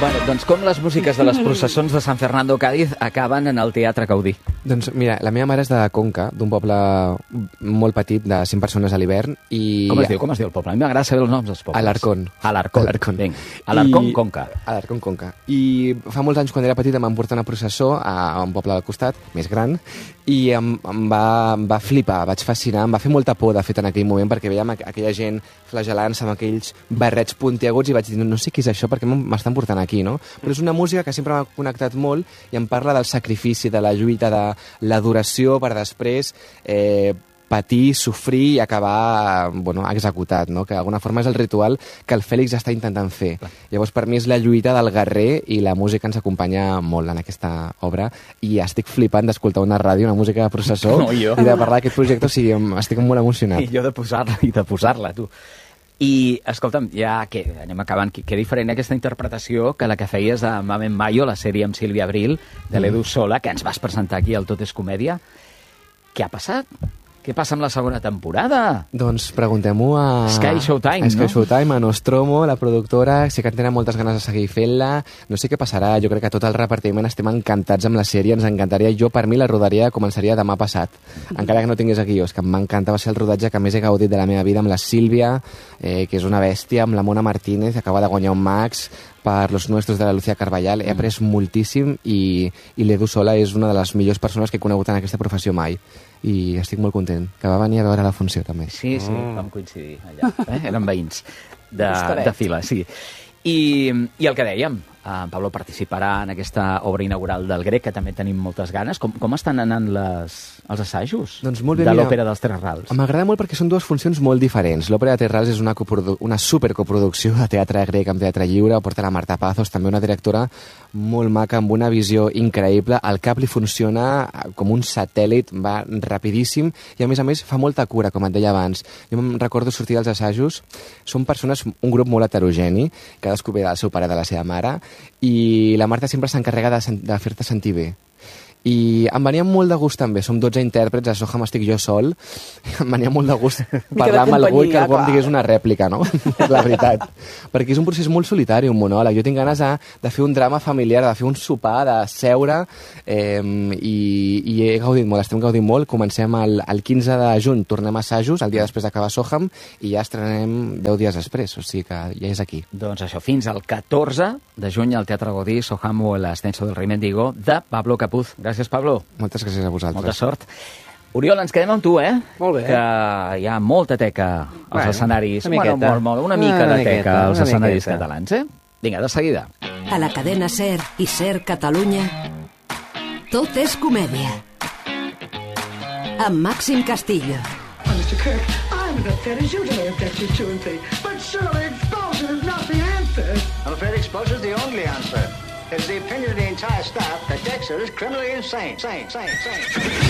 Bueno, doncs com les músiques de les processons de Sant Fernando Cádiz acaben en el Teatre Gaudí? Doncs mira, la meva mare és de Conca, d'un poble molt petit de 100 persones a l'hivern. I... Com es diu el poble? A mi m'agrada saber els noms dels pobles. Alarcón. Alarcón. Vinga. Alarcón, Conca. Alarcón, Conca. I fa molts anys, quan era petit, em van portar una processó a un poble al costat, més gran, i em va flipar, vaig fascinar, em va fer molta por, de fet, en aquell moment, perquè veiem aquella gent flagelant-se amb aquells barrets puntiaguts i vaig dir, no sé què és això, perquè m'estan portant aquí, no? Però és una música que sempre m'ha connectat molt i em parla del sacrifici, de la lluita, de l'adoració per després patir, sofrir i acabar executat, no? Que d'alguna forma és el ritual que el Fèlix està intentant fer. Llavors, per mi és la lluita del guerrer i la música ens acompanya molt en aquesta obra i estic flipant d'escoltar una ràdio, una música de processó i de parlar d'aquest projecte, o sigui, estic molt emocionat. I jo de posar-la, tu. I, escolta'm, ja que anem acabant, que diferent aquesta interpretació que la que feies de Mamen Mayo, la sèrie amb Sílvia Abril, de l'Edu Sola, que ens vas presentar aquí al Tot és Comèdia. Què ha passat? Què passa amb la segona temporada? Doncs preguntem-ho a... Sky Showtime, no? Sky Showtime, a Nostromo, la productora. Sé que tenen moltes ganes de seguir fent-la. No sé què passarà. Jo crec que tot el repartiment estem encantats amb la sèrie. Ens encantaria. Jo, per mi, la rodaria començaria demà passat. Encara que no tingués guió. És que m'encanta. Va ser el rodatge que més he gaudit de la meva vida amb la Sílvia, que és una bèstia, amb la Mona Martínez, que acaba de guanyar un Max per Los Nuestros de la Lucía Carvallal. He après moltíssim i l'Edu Sola és una de les millors persones que he conegut en aquesta professió mai. I estic molt content, que va venir a veure la funció també. Sí, vam coincidir allà. Eren veïns de fila, sí. I el que dèiem, en Pablo participarà en aquesta obra inaugural del Grec, que també tenim moltes ganes. Com estan anant els assajos de l'Òpera dels Tres Rals? M'agrada molt perquè són dues funcions molt diferents. L'Òpera de Tres Rals és una supercoproducció de teatre grec amb teatre lliure, porta la Marta Pazos, també una directora molt maca, amb una visió increïble. El cap li funciona com un satèl·lit, va rapidíssim i a més fa molta cura, com et deia abans. Jo me'n recordo sortir dels assajos, són persones, un grup molt heterogeni, cadascú ve del seu pare, de la seva mare, i la Marta sempre s'encarrega de fer-te sentir bé. I em venia molt de gust també, som 12 intèrprets, a Soham estic jo sol, em venia molt de gust parlar amb algú i que algú em digués una rèplica, no? La veritat. Perquè és un procés molt solitari, un monòleg. Jo tinc ganes de fer un drama familiar, de fer un sopar, de seure, i he gaudit molt, estem gaudint molt. Comencem el 15 de juny, tornem a assajos, el dia després d'acabar Soham, i ja estrenem 10 dies després, o sigui que ja és aquí. Doncs això, fins al 14 de juny al Teatre Gaudí, Soham o el Ascenso del Rei Mendigo, de Pablo Capuz. Gràcies, Pablo. Moltes gràcies a vosaltres. Molta sort. Oriol, ens quedem amb tu, Molt bé. Que hi ha molta teca als escenaris. Una mica de teca als escenaris catalans, Vinga, de seguida. A la cadena SER i SER Catalunya, Tot és Comèdia. Amb Màxim Castillo. Mr. Kirk, I'm as upset as you to may object to 2 and 3, but surely expulsion is not the answer. I'm afraid expulsion is the only answer. It's the opinion of the entire staff that Dexter is criminally insane.